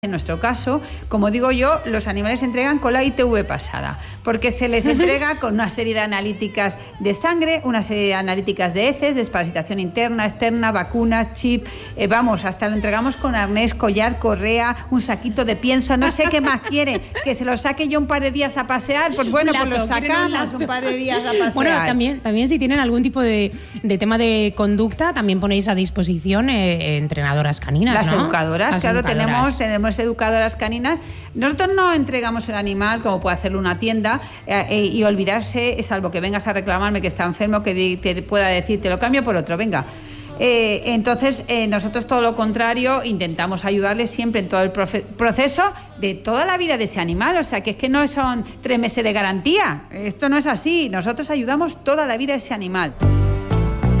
En nuestro caso, como digo yo, los animales se entregan con la ITV pasada, porque se les entrega con una serie de analíticas de sangre, una serie de analíticas de heces, desparasitación interna, externa, vacunas, chip, hasta lo entregamos con arnés, collar, correa, un saquito de pienso, no sé qué más quiere, que se lo saque yo un par de días a pasear, pues bueno, pues lo sacamos un par de días a pasear. Bueno, también si tienen algún tipo de tema de conducta, también ponéis a disposición entrenadoras caninas, Las ¿no? educadoras, claro, tenemos educadoras caninas. Nosotros no entregamos el animal como puede hacerlo una tienda y olvidarse, salvo que vengas a reclamarme que está enfermo, que te pueda decir, te lo cambio por otro, venga. Entonces, nosotros todo lo contrario, intentamos ayudarles siempre en todo el proceso de toda la vida de ese animal. O sea, que es que no son 3 meses de garantía. Esto no es así. Nosotros ayudamos toda la vida a ese animal.